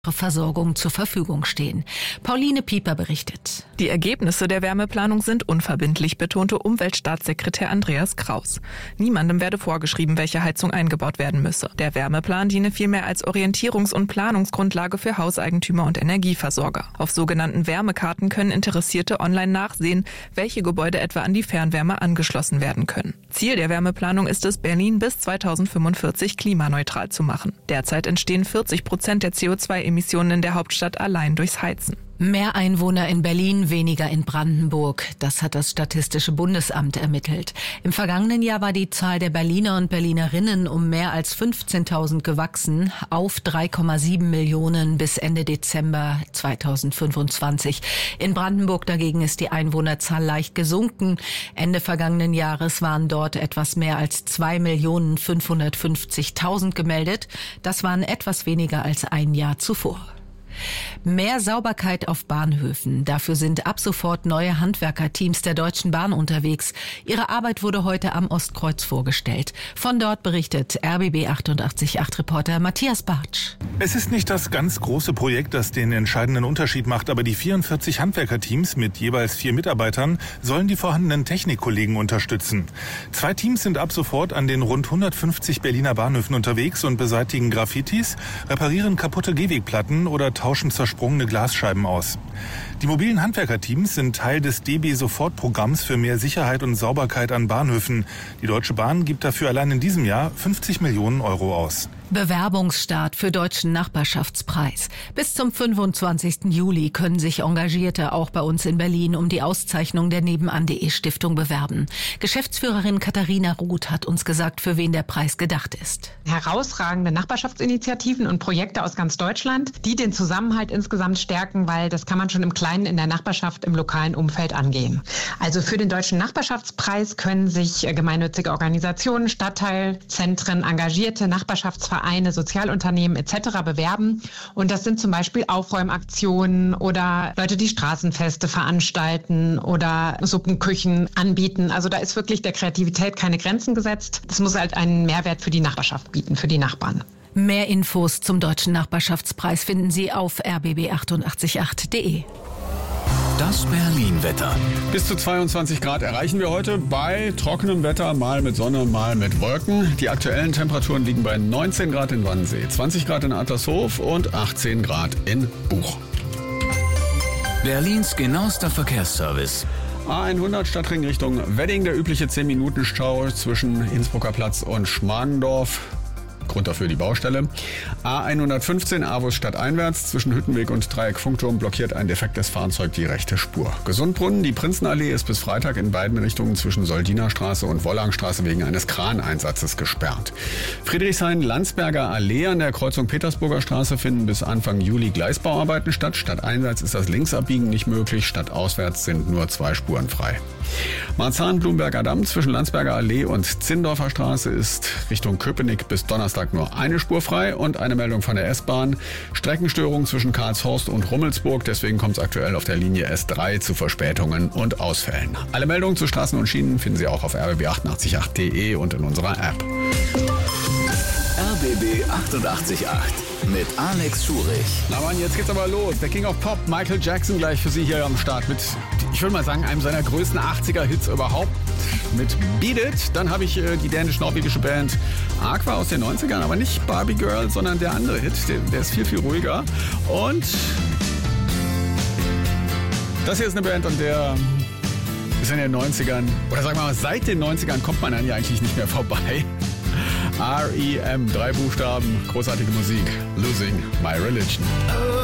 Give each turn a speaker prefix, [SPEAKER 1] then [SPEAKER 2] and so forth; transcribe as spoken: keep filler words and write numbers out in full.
[SPEAKER 1] Versorgung zur Verfügung stehen. Pauline Pieper berichtet.
[SPEAKER 2] Die Ergebnisse der Wärmeplanung sind unverbindlich, betonte Umweltstaatssekretär Andreas Kraus. Niemandem werde vorgeschrieben, welche Heizung eingebaut werden müsse. Der Wärmeplan diene vielmehr als Orientierungs- und Planungsgrundlage für Hauseigentümer und Energieversorger. Auf sogenannten Wärmekarten können Interessierte online nachsehen, welche Gebäude etwa an die Fernwärme angeschlossen werden können. Ziel der Wärmeplanung ist es, Berlin bis zweitausendfünfundvierzig klimaneutral zu machen. Derzeit entstehen vierzig Prozent der C O zwei Emissionen in der Hauptstadt allein durchs Heizen.
[SPEAKER 1] Mehr Einwohner in Berlin, weniger in Brandenburg. Das hat das Statistische Bundesamt ermittelt. Im vergangenen Jahr war die Zahl der Berliner und Berlinerinnen um mehr als fünfzehntausend gewachsen auf drei Komma sieben Millionen bis Ende Dezember zweitausendfünfundzwanzig. In Brandenburg dagegen ist die Einwohnerzahl leicht gesunken. Ende vergangenen Jahres waren dort etwas mehr als zwei Millionen fünfhundertfünfzigtausend gemeldet. Das waren etwas weniger als ein Jahr zuvor. Mehr Sauberkeit auf Bahnhöfen. Dafür sind ab sofort neue Handwerkerteams der Deutschen Bahn unterwegs. Ihre Arbeit wurde heute am Ostkreuz vorgestellt. Von dort berichtet R B B achtundachtzig Komma acht Reporter Matthias Bartsch.
[SPEAKER 3] Es ist nicht das ganz große Projekt, das den entscheidenden Unterschied macht, aber die vierundvierzig Handwerkerteams mit jeweils vier Mitarbeitern sollen die vorhandenen Technikkollegen unterstützen. Zwei Teams sind ab sofort an den rund hundertfünfzig Berliner Bahnhöfen unterwegs und beseitigen Graffitis, reparieren kaputte Gehwegplatten oder tauschen zersprungene Glasscheiben aus. Die mobilen Handwerkerteams sind Teil des D B-Sofortprogramms für mehr Sicherheit und Sauberkeit an Bahnhöfen. Die Deutsche Bahn gibt dafür allein in diesem Jahr fünfzig Millionen Euro aus.
[SPEAKER 1] Bewerbungsstart für Deutschen Nachbarschaftspreis. Bis zum fünfundzwanzigsten Juli können sich Engagierte auch bei uns in Berlin um die Auszeichnung der Nebenan.de Stiftung bewerben. Geschäftsführerin Katharina Ruth hat uns gesagt, für wen der Preis gedacht ist.
[SPEAKER 4] Herausragende Nachbarschaftsinitiativen und Projekte aus ganz Deutschland, die den Zusammenhalt insgesamt stärken, weil das kann man schon im Kleinen in der Nachbarschaft, im lokalen Umfeld angehen. Also für den Deutschen Nachbarschaftspreis können sich gemeinnützige Organisationen, Stadtteilzentren, engagierte Nachbarschaftsvereine, Vereine, Sozialunternehmen et cetera bewerben. Und das sind zum Beispiel Aufräumaktionen oder Leute, die Straßenfeste veranstalten oder Suppenküchen anbieten. Also da ist wirklich der Kreativität keine Grenzen gesetzt. Das muss halt einen Mehrwert für die Nachbarschaft bieten, für die Nachbarn.
[SPEAKER 1] Mehr Infos zum Deutschen Nachbarschaftspreis finden Sie auf r b b achtundachtzig Komma acht punkt de.
[SPEAKER 5] Das Berlin-Wetter.
[SPEAKER 6] Bis zu zweiundzwanzig Grad erreichen wir heute bei trockenem Wetter, mal mit Sonne, mal mit Wolken. Die aktuellen Temperaturen liegen bei neunzehn Grad in Wannsee, zwanzig Grad in Adlershof und achtzehn Grad in Buch.
[SPEAKER 5] Berlins genauester Verkehrsservice.
[SPEAKER 6] A hundert Stadtring Richtung Wedding, der übliche zehn Minuten Stau zwischen Innsbrucker Platz und Schmargendorf. Grund dafür die Baustelle. A hundertfünfzehn Avus stadteinwärts zwischen Hüttenweg und Dreieck Funkturm blockiert ein defektes Fahrzeug die rechte Spur. Gesundbrunnen, die Prinzenallee ist bis Freitag in beiden Richtungen zwischen Soldinerstraße und Wollangstraße wegen eines Kraneinsatzes gesperrt. Friedrichshain-Landsberger Allee an der Kreuzung Petersburger Straße finden bis Anfang Juli Gleisbauarbeiten statt. Stadteinwärts ist das Linksabbiegen nicht möglich, stadtauswärts sind nur zwei Spuren frei. Marzahn-Blumberger Damm zwischen Landsberger Allee und Zinndorfer Straße ist Richtung Köpenick bis Donnerstag nur eine Spur frei und eine Meldung von der S-Bahn. Streckenstörung zwischen Karlshorst und Rummelsburg, deswegen kommt es aktuell auf der Linie S drei zu Verspätungen und Ausfällen. Alle Meldungen zu Straßen und Schienen finden Sie auch auf r b b achtundachtzig Komma acht punkt de und in unserer App.
[SPEAKER 5] R B B achtundachtzig Komma acht mit Alex Schurich.
[SPEAKER 6] Na Mann, jetzt geht's aber los. Der King of Pop, Michael Jackson, gleich für Sie hier am Start mit, ich würde mal sagen, einem seiner größten achtziger-Hits überhaupt. Mit Beat It. Dann habe ich äh, die dänisch-norwegische Band Aqua aus den neunzigern, aber nicht Barbie Girl, sondern der andere Hit. Der, der ist viel, viel ruhiger. Und das hier ist eine Band, an der ist in den neunzigern, oder sagen wir mal, seit den neunzigern kommt man dann ja eigentlich nicht mehr vorbei. R E M, drei Buchstaben, großartige Musik. Losing My Religion.